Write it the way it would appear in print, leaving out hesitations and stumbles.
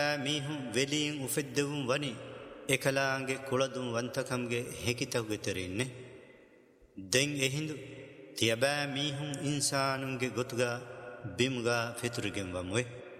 මීහුන් වෙලින් උෆෙද්දවුන් වනි එකලාංගේ කුළදුන් වන්තකම්ගේ හෙකිතව්ගෙතරින්නේ දෙන් එහිඳු තියබෑ මීහුන් ඉන්සානුන්ගේ ගොතුගා බිමුගා ෆිතුරුගෙන් වමුවේ